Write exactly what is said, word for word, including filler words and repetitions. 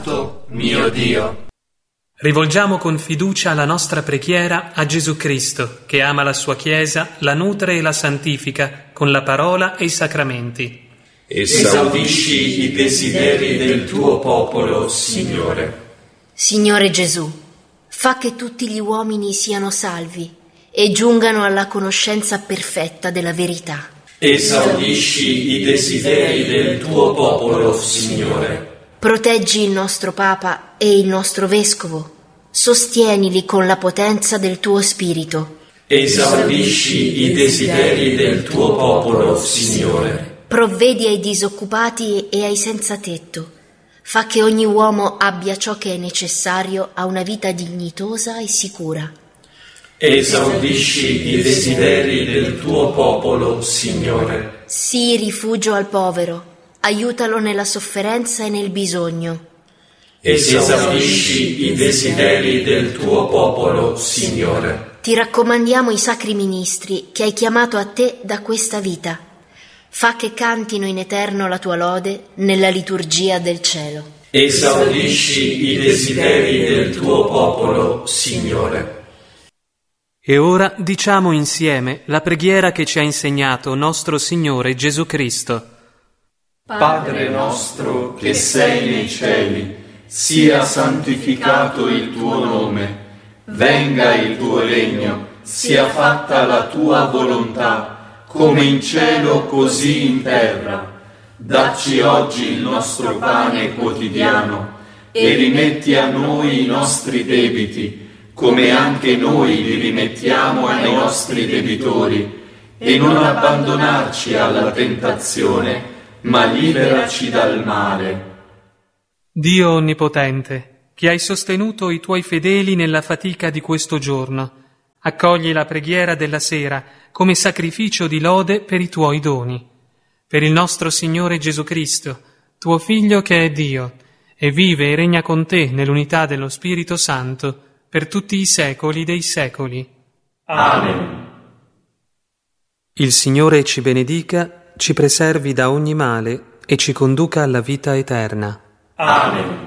Santo, mio Dio. Rivolgiamo con fiducia la nostra preghiera a Gesù Cristo, che ama la sua Chiesa, la nutre e la santifica con la parola e i sacramenti. Esaudisci i desideri del tuo popolo, Signore. Signore Gesù, fa che tutti gli uomini siano salvi e giungano alla conoscenza perfetta della verità. Esaudisci i desideri del tuo popolo, Signore. Proteggi il nostro Papa e il nostro Vescovo. Sostienili con la potenza del tuo Spirito. Esaudisci i desideri del tuo popolo, Signore. Provvedi ai disoccupati e ai senza tetto. Fa che ogni uomo abbia ciò che è necessario a una vita dignitosa e sicura. Esaudisci i desideri del tuo popolo, Signore. Sii rifugio al povero. Aiutalo nella sofferenza e nel bisogno. Esaudisci i desideri del tuo popolo, Signore. Ti raccomandiamo i sacri ministri che hai chiamato a te da questa vita. Fa che cantino in eterno la tua lode nella liturgia del cielo. Esaudisci i desideri del tuo popolo, Signore. E ora diciamo insieme la preghiera che ci ha insegnato nostro Signore Gesù Cristo. Padre nostro che sei nei cieli, sia santificato il tuo nome, venga il tuo regno, sia fatta la tua volontà, come in cielo così in terra. Dacci oggi il nostro pane quotidiano e rimetti a noi i nostri debiti, come anche noi li rimettiamo ai nostri debitori, e non abbandonarci alla tentazione, ma liberaci dal male. Dio Onnipotente, che hai sostenuto i tuoi fedeli nella fatica di questo giorno, accogli la preghiera della sera come sacrificio di lode per i tuoi doni. Per il nostro Signore Gesù Cristo, tuo Figlio che è Dio, e vive e regna con te nell'unità dello Spirito Santo, per tutti i secoli dei secoli. Amen. Il Signore ci benedica, ci preservi da ogni male e ci conduca alla vita eterna. Amen.